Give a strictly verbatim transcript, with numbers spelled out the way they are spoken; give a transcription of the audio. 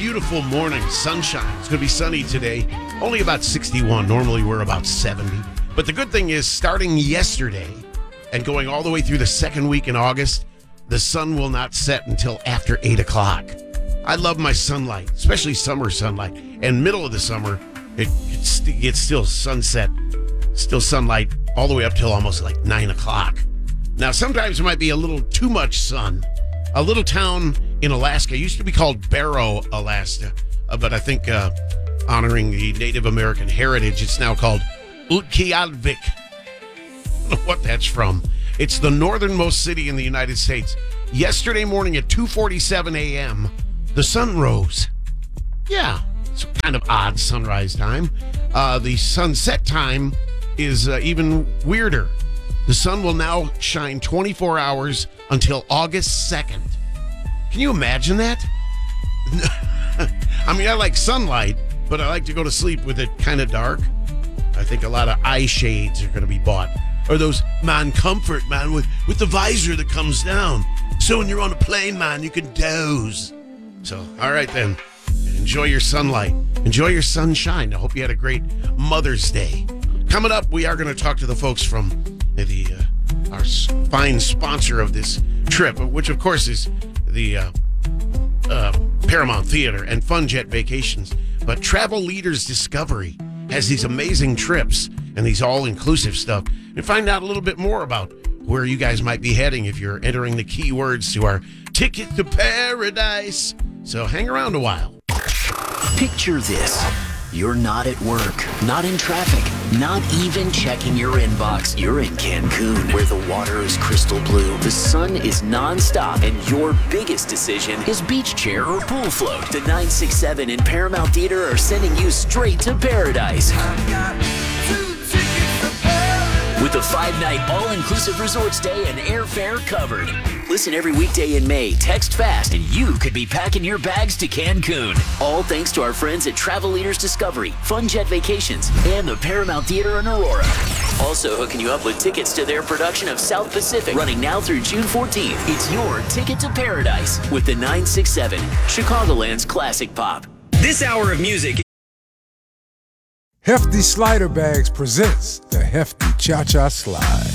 beautiful morning. Sunshine. It's going to be sunny today. Only about sixty-one. Normally we're about seventy. But the good thing is, starting yesterday and going all the way through the second week in August, the sun will not set until after eight o'clock. I love my sunlight, especially summer sunlight. And middle of the summer, it, it's, it's still sunset, still sunlight all the way up till almost like nine o'clock. Now, sometimes it might be a little too much sun. A little town in Alaska used to be called Barrow, Alaska, uh, but I think uh, honoring the Native American heritage, it's now called Utqiagvik. I don't know what that's from. It's the northernmost city in the United States. Yesterday morning at two forty-seven a.m., the sun rose. Yeah, it's kind of odd sunrise time. Uh, the sunset time is uh, even weirder. The sun will now shine twenty-four hours until August second. Can you imagine that? I mean, I like sunlight, but I like to go to sleep with it kind of dark. I think a lot of eye shades are going to be bought. Or those, man, comfort, man, with, with the visor that comes down. So when you're on a plane, man, you can doze. So, all right then. Enjoy your sunlight. Enjoy your sunshine. I hope you had a great Mother's Day. Coming up, we are going to talk to the folks from the uh, our fine sponsor of this trip, which of course is the uh, uh, Paramount Theater and FunJet Vacations. But Travel Leaders Discovery has these amazing trips and these all-inclusive stuff. And find out a little bit more about where you guys might be heading if you're entering the keywords to our Ticket to Paradise. So hang around a while. Picture this. You're not at work, not in traffic, not even checking your inbox. You're in Cancun, where the water is crystal blue, the sun is nonstop, and your biggest decision is beach chair or pool float. The nine six seven and Paramount Theater are sending you straight to paradise. With a five-night all-inclusive resort stay and airfare covered. Listen every weekday in May, text fast, and you could be packing your bags to Cancun. All thanks to our friends at Travel Leaders Discovery, FunJet Vacations, and the Paramount Theater in Aurora. Also hooking you up with tickets to their production of South Pacific, running now through June fourteenth. It's your ticket to paradise with the nine six seven, Chicagoland's classic pop. This hour of music. Hefty Slider Bags presents the Hefty Cha-Cha Slide.